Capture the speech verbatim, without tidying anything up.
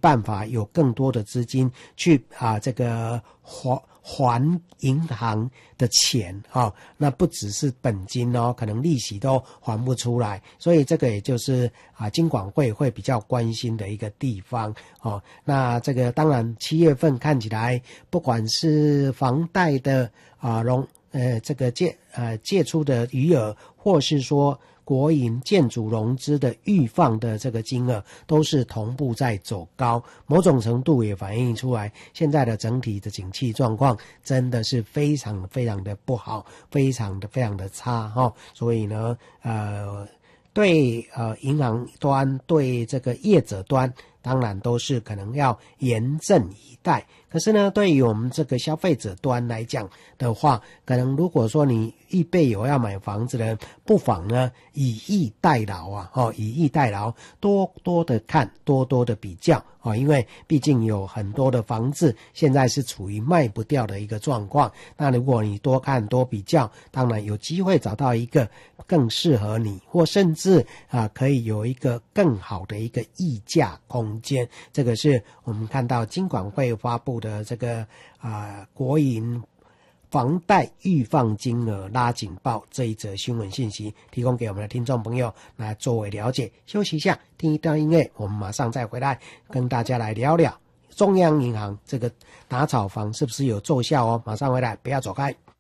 办法有更多的资金去啊这个还还银行的钱哦，那不只是本金哦，可能利息都还不出来，所以这个也就是啊金管会会比较关心的一个地方哦。那这个当然七月份看起来，不管是房贷的啊融呃这个借呃借出的余额，或是说国营建筑融资的预放的这个金额都是同步在走高，某种程度也反映出来现在的整体的景气状况真的是非常非常的不好，非常的非常的差哈、哦。所以呢，呃，对呃银行端对这个业者端，当然都是可能要严阵以待。可是呢，对于我们这个消费者端来讲的话，可能如果说你预备有要买房子的，不妨呢以逸待劳啊，哦，以逸待劳，多多的看，多多的比较哦，因为毕竟有很多的房子现在是处于卖不掉的一个状况。那如果你多看多比较，当然有机会找到一个更适合你，或甚至啊可以有一个更好的一个溢价空间。这个是我们看到金管会发布的这个啊国营房贷预放金额拉警报这一则新闻信息，提供给我们的听众朋友来作为了解。休息一下，听一段音乐，我们马上再回来跟大家来聊聊中央银行这个打炒房是不是有奏效哦。马上回来，不要走开。